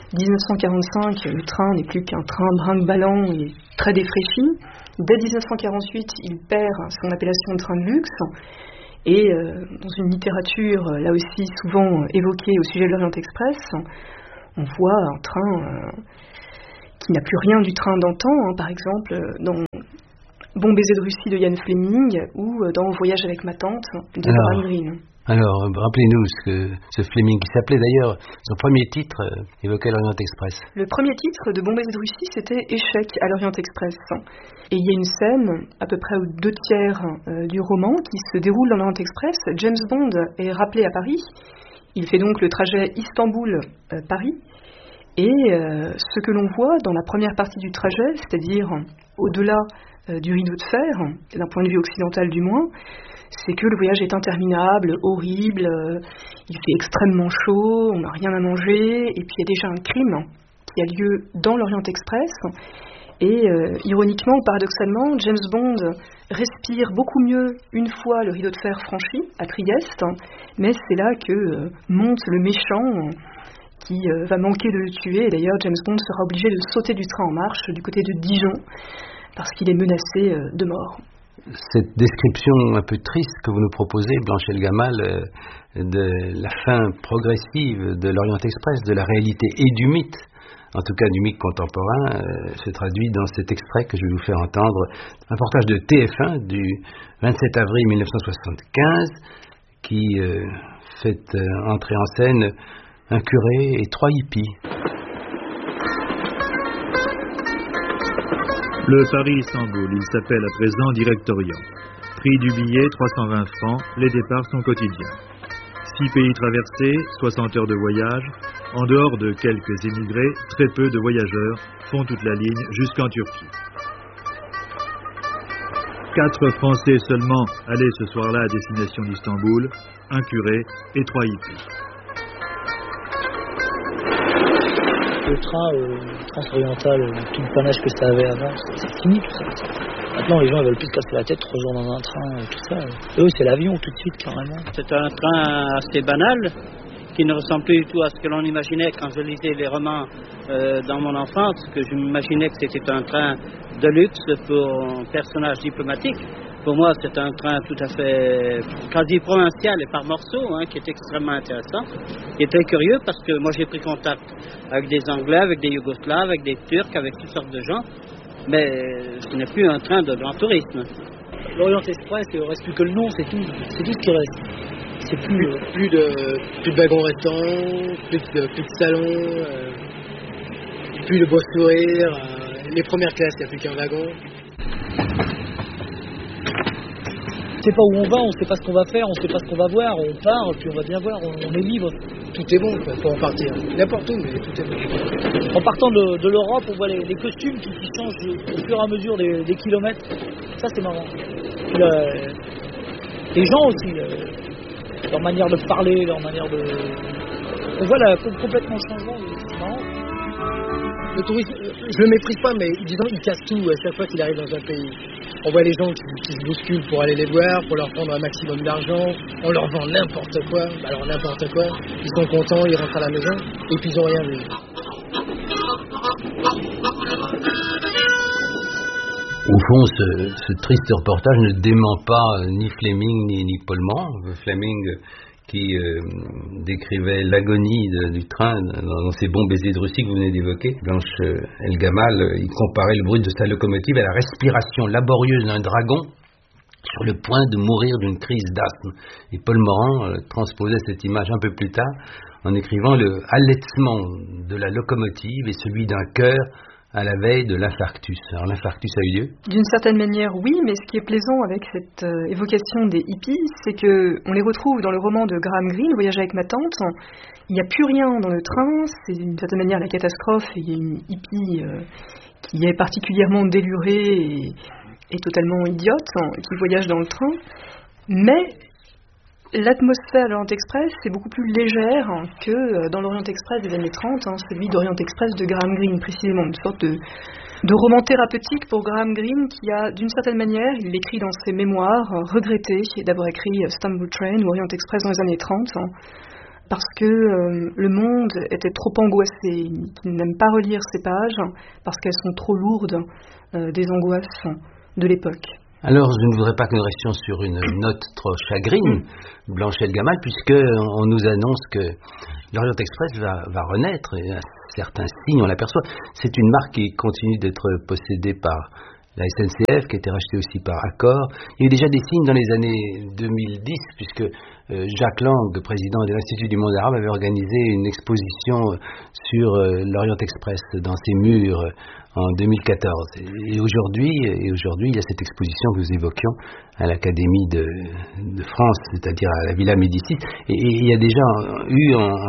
1945, le train n'est plus qu'un train brinque-ballant et très défraîchi. Dès 1948, il perd son appellation de train de luxe. Et dans une littérature, là aussi souvent évoquée au sujet de l'Orient Express, on voit un train qui n'a plus rien du train d'antan, par exemple dans Bon baiser de Russie de Ian Fleming ou dans Voyage avec ma tante de Brian Greene. Alors, rappelez-nous ce Fleming qui s'appelait d'ailleurs, son premier titre évoquait l'Orient Express. Le premier titre de Bon baiser de Russie, c'était Échec à l'Orient Express. Et il y a une scène, à peu près aux 2/3 du roman, qui se déroule dans l'Orient Express. James Bond est rappelé à Paris. Il fait donc le trajet Istanbul-Paris. Et ce que l'on voit dans la première partie du trajet, c'est-à-dire au-delà du rideau de fer, d'un point de vue occidental du moins, c'est que le voyage est interminable, horrible, il fait extrêmement chaud, on n'a rien à manger, et puis il y a déjà un crime qui a lieu dans l'Orient Express. Et ironiquement, paradoxalement, James Bond respire beaucoup mieux une fois le rideau de fer franchi, à Trieste, mais c'est là que monte le méchant qui va manquer de le tuer. Et d'ailleurs, James Bond sera obligé de sauter du train en marche du côté de Dijon, parce qu'il est menacé de mort. Cette description un peu triste que vous nous proposez, Blanche Elgamal, de la fin progressive de l'Orient Express, de la réalité et du mythe, en tout cas du mythe contemporain, se traduit dans cet extrait que je vais vous faire entendre, un reportage de TF1 du 27 avril 1975, qui fait entrer en scène un curé et 3 hippies. Le Paris-Istanbul, il s'appelle à présent Direct Orient. Prix du billet 320 francs, les départs sont quotidiens. 6 pays traversés, 60 heures de voyage. En dehors de quelques émigrés, très peu de voyageurs font toute la ligne jusqu'en Turquie. 4 Français seulement allaient ce soir-là à destination d'Istanbul, un curé et 3 hippies. Le train transoriental, tout le panache que ça avait avant, c'est fini tout ça. Maintenant, les gens ils veulent plus se casser la tête 3 jours dans un train, tout ça. Eux, c'est l'avion tout de suite, carrément. C'est un train assez banal, qui ne ressemble plus du tout à ce que l'on imaginait quand je lisais les romans dans mon enfance, que je m'imaginais que c'était un train de luxe pour un personnage diplomatique. Pour moi, c'est un train tout à fait quasi provincial et par morceaux, qui est extrêmement intéressant. Il est très curieux parce que moi, j'ai pris contact avec des Anglais, avec des Yougoslaves, avec des Turcs, avec toutes sortes de gens. Mais ce n'est plus un train de grand tourisme. L'Orient Express, il ne reste plus que le nom, c'est tout. C'est tout ce qui reste. C'est plus de wagons restants, plus de salons, plus de beaux sourires. Les premières classes, il n'y a plus qu'un wagon. On ne sait pas où on va, on ne sait pas ce qu'on va faire, on ne sait pas ce qu'on va voir, on part, puis on va bien voir, on est libre. Tout est bon pour en partir, n'importe où, mais tout est bon. En partant de l'Europe, on voit les costumes qui changent au fur et à mesure des kilomètres, ça c'est marrant. Puis, les gens aussi, leur manière de parler, leur manière de... On voit complètement le changement, c'est marrant. Le tourisme, je le méprise pas, mais disons, il casse tout à chaque fois qu'il arrive dans un pays. On voit les gens qui se bousculent pour aller les voir, pour leur prendre un maximum d'argent. On leur vend n'importe quoi. Alors n'importe quoi. Ils sont contents, ils rentrent à la maison, et puis ils n'ont rien vu. Au fond, ce triste reportage ne dément pas ni Fleming ni Paul Morand. Fleming qui décrivait l'agonie du train dans ces bons baisers de Russie que vous venez d'évoquer. Blanche Elgamal, il comparait le bruit de sa locomotive à la respiration laborieuse d'un dragon sur le point de mourir d'une crise d'asthme. Et Paul Morand transposait cette image un peu plus tard en écrivant le halètement de la locomotive et celui d'un cœur à la veille de l'infarctus. Alors l'infarctus a eu lieu? D'une certaine manière, oui, mais ce qui est plaisant avec cette évocation des hippies, c'est qu'on les retrouve dans le roman de Graham Greene, Voyage avec ma tante. Il n'y a plus rien dans le train, c'est d'une certaine manière la catastrophe, et il y a une hippie qui est particulièrement délurée et totalement idiote, qui voyage dans le train. Mais l'atmosphère de l'Orient Express est beaucoup plus légère que dans l'Orient Express des années 30, celui d'Orient Express de Graham Greene, précisément, une sorte de roman thérapeutique pour Graham Greene qui a, d'une certaine manière, il l'écrit dans ses mémoires, regretté d'avoir écrit Stumble Train ou Orient Express dans les années 30, parce que le monde était trop angoissé, il n'aime pas relire ces pages, parce qu'elles sont trop lourdes des angoisses de l'époque. Alors, je ne voudrais pas que nous restions sur une note trop chagrine, Blanchette Gamal, puisqu'on nous annonce que l'Orient Express va renaître, et à certains signes, on l'aperçoit. C'est une marque qui continue d'être possédée par la SNCF, qui a été rachetée aussi par Accor. Il y a eu déjà des signes dans les années 2010, puisque Jacques Lang, président de l'Institut du monde arabe, avait organisé une exposition sur l'Orient Express dans ses murs en 2014. Et aujourd'hui, il y a cette exposition que nous évoquions à l'Académie de France, c'est-à-dire à la Villa Médicis. Et il y a déjà eu en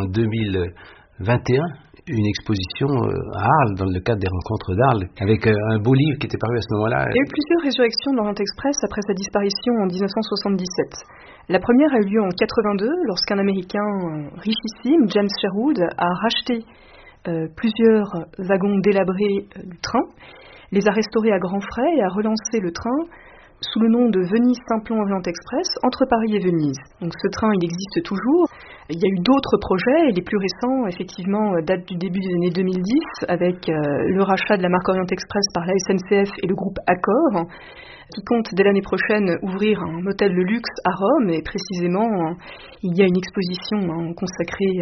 2021 une exposition à Arles, dans le cadre des rencontres d'Arles, avec un beau livre qui était paru à ce moment-là. Il y a eu plusieurs résurrections de l'Orient Express après sa disparition en 1977. La première a eu lieu en 82, lorsqu'un Américain richissime, James Sherwood, a racheté plusieurs wagons délabrés du train, les a restaurés à grands frais et a relancé le train sous le nom de Venise-Simplon-Orient Express entre Paris et Venise. Donc ce train, il existe toujours. Il y a eu d'autres projets, et les plus récents, effectivement, datent du début des années 2010, avec le rachat de la marque Orient Express par la SNCF et le groupe Accor, qui compte dès l'année prochaine ouvrir un hôtel de luxe à Rome, et précisément, il y a une exposition consacrée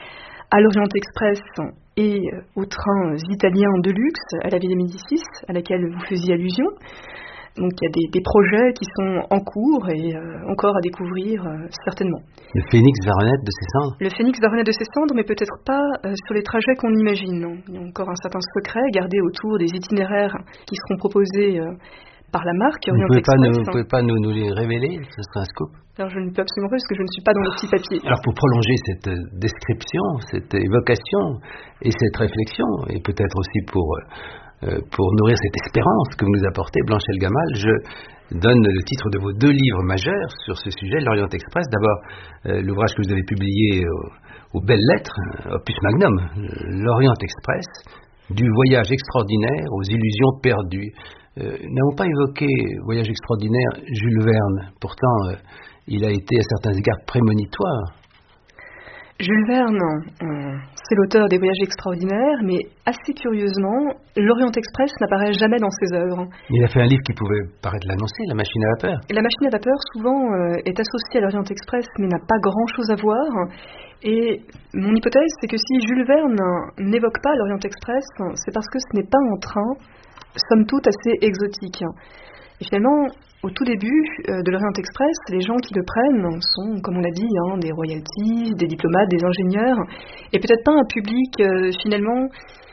à l'Orient Express et aux trains italiens de luxe à la Villa Médicis, à laquelle vous faisiez allusion. Donc il y a des projets qui sont en cours et encore à découvrir certainement. Le phénix va renaître de ses cendres? Le phénix va renaître de ses cendres, mais peut-être pas sur les trajets qu'on imagine. Non. Il y a encore un certain secret gardé autour des itinéraires qui seront proposés par la marque Orient Express. Vous ne pouvez pas nous les révéler? Ce serait un scoop. Alors je ne peux absolument pas, parce que je ne suis pas dans le petit papier. Alors pour prolonger cette description, cette évocation et cette réflexion, et peut-être aussi pour nourrir cette espérance que vous nous apportez, Blanchette Gamal, je donne le titre de vos deux livres majeurs sur ce sujet, l'Orient Express. D'abord, l'ouvrage que vous avez publié aux belles lettres, Opus Magnum, l'Orient Express, du voyage extraordinaire aux illusions perdues. N'avons pas évoqué Voyage extraordinaire Jules Verne, pourtant il a été à certains égards prémonitoire. Jules Verne, c'est l'auteur des Voyages extraordinaires, mais assez curieusement, l'Orient Express n'apparaît jamais dans ses œuvres. Il a fait un livre qui pouvait paraître l'annoncer, La machine à vapeur. Et La machine à vapeur, souvent, est associée à l'Orient Express, mais n'a pas grand-chose à voir. Et mon hypothèse, c'est que si Jules Verne n'évoque pas l'Orient Express, c'est parce que ce n'est pas un train, somme toute, assez exotique. Et finalement, au tout début de l'Orient Express, les gens qui le prennent sont, comme on l'a dit, des royalties, des diplomates, des ingénieurs, et peut-être pas un public finalement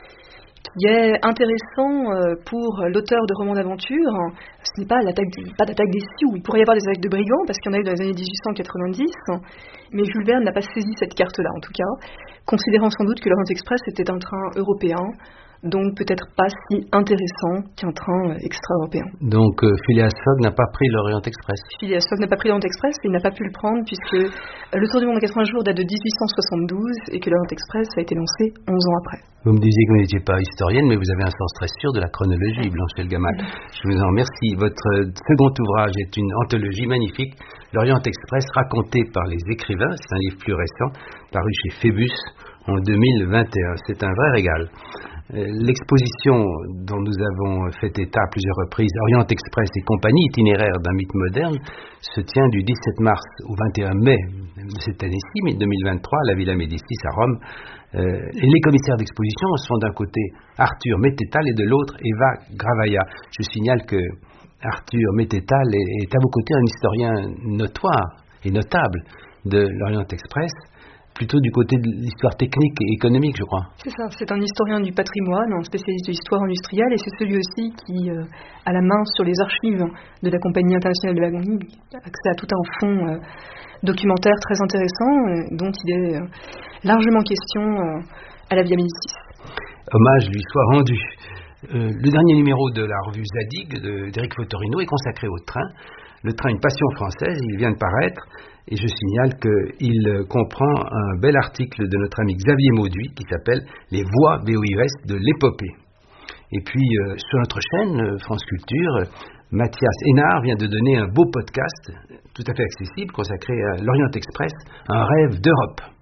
qui est intéressant pour l'auteur de romans d'aventure. Ce n'est pas pas d'attaque des Sioux. Il pourrait y avoir des attaques de brigands, parce qu'il y en a eu dans les années 1890, mais Jules Verne n'a pas saisi cette carte-là, en tout cas, considérant sans doute que l'Orient Express était un train européen, donc peut-être pas si intéressant qu'un train extra-européen. Donc Phileas Fogg n'a pas pris l'Orient Express. Phileas Fogg n'a pas pris l'Orient Express, et il n'a pas pu le prendre puisque le Tour du monde en 80 jours date de 1872 et que l'Orient Express a été lancé 11 ans après. Vous me disiez que vous n'étiez pas historienne, mais vous avez un sens très sûr de la chronologie, Blanchette Gamal. Je vous en remercie. Votre second ouvrage est une anthologie magnifique, l'Orient Express raconté par les écrivains. C'est un livre plus récent, paru chez Phébus en 2021. C'est un vrai régal. L'exposition dont nous avons fait état à plusieurs reprises, Orient Express et compagnie, itinéraire d'un mythe moderne, se tient du 17 mars au 21 mai de cette année-ci, mais 2023, à la Villa Médicis à Rome. Les commissaires d'exposition sont d'un côté Arthur Mettetal et de l'autre Eva Gravaya. Je signale que Arthur Mettetal est à vos côtés un historien notoire et notable de l'Orient Express, plutôt du côté de l'histoire technique et économique, je crois. C'est ça, c'est un historien du patrimoine, un spécialiste de l'histoire industrielle, et c'est celui aussi qui a la main sur les archives de la Compagnie internationale de wagons, accès à tout un fonds documentaire très intéressant, dont il est largement question à la Via Médicis. Hommage lui soit rendu. Le dernier numéro de la revue Zadig d'Éric Fotorino est consacré au train. Le train, une passion française, il vient de paraître, et je signale qu'il comprend un bel article de notre ami Xavier Mauduit qui s'appelle « Les voies VOIS de l'épopée ». Et puis, sur notre chaîne, France Culture, Mathias Hénard vient de donner un beau podcast, tout à fait accessible, consacré à l'Orient Express, un rêve d'Europe.